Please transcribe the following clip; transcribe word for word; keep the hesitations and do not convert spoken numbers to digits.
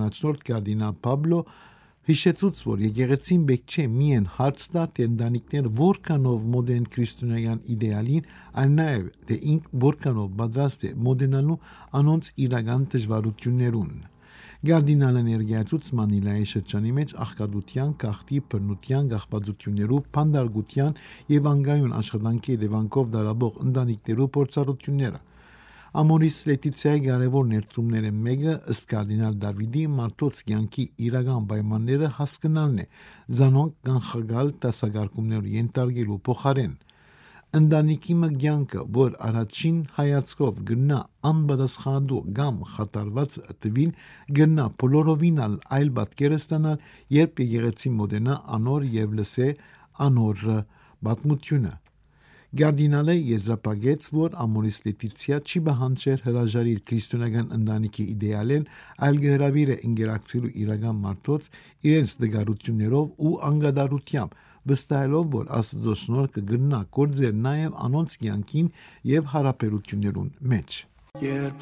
առաջնորդ կարդինալ Պաբլո հիշեցուց, որ եկեղեցին պետք չէ միայն հարց տալ, թե ընտանիքները որքանով մոդեն քրիստոնեական իդեալին, այլ նաև թե ինք որքանով պատրաստ է մոդենալու անոնց իրական դժվարություններուն։ Գարդինալը ներկայացուցման իլայի շրջանի մեջ աղքատության, գաղթի, բռնության, գաղբացություններու, փանդարգության եւ անկայուն աշխատանքի հետևանքով դարաբող ընտանիքներու փորձառությունները։ Ամորիս Լետիցիայի կարևոր ներդրումները մեկը ըստ կարդինալ Դավիդի մարդոց կյանքի իրական պայմանները հասկանալն է, զանոնք կանխագալ դասակարգումներ ենթարկելու փոխարեն։ Ընտանիքի կյանքը, որ առաջին հայացքով գնա անպատասխանատու կամ խաթարված տվին, գնա բոլորովին այլ պատկերը ստանալ, երբ եկեղեցի մոդենա անոր եւ լսե անոր պատմությունը։ Գարդինալը եզրափակեց, որ Ամորիս Լետիցիա չի պահանջեր հրաժարիր քրիստոնեական ընտանիքի իդեալեն, այլ գհրավիր է ինտերակցիալու իրական մարդոց իրենց դգարություններով ու անգադարությամբ, վստահելով, որ Աստծո շնորհքը գնա գործեր նաև անոնց կյանքին եւ հարաբերություններուն մեջ։